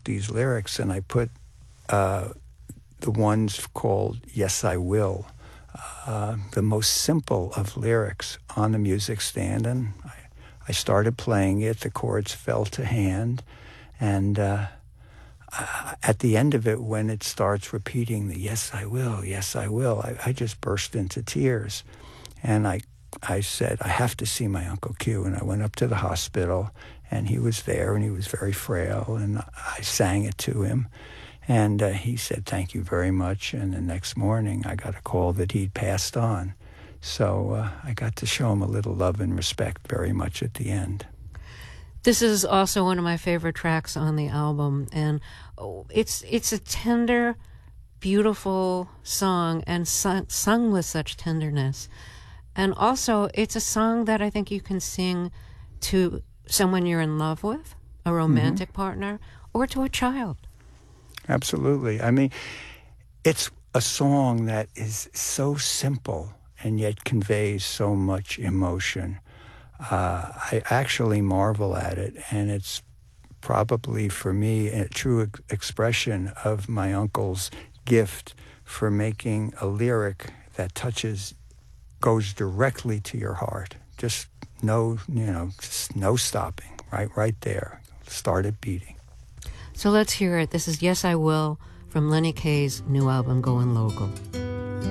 took these lyrics and I put the ones called Yes, I Will, the most simple of lyrics, on the music stand, and I started playing it. The chords fell to hand, and at the end of it, when it starts repeating the yes, I will, I just burst into tears. And I said, I have to see my Uncle Q. And I went up to the hospital, and he was there, and he was very frail, and I sang it to him. And he said, thank you very much. And the next morning, I got a call that he'd passed on. So I got to show him a little love and respect very much at the end. This is also one of my favorite tracks on the album, and it's a tender, beautiful song, and sung with such tenderness. And also, it's a song that I think you can sing to someone you're in love with, a romantic partner, or to a child. Absolutely. I mean, it's a song that is so simple and yet conveys so much emotion. I actually marvel at it, and it's probably for me a true expression of my uncle's gift for making a lyric that goes directly to your heart. Just just no stopping, right there. Started beating. So let's hear it. This is Yes, I Will from Lenny Kaye's new album, Going Local.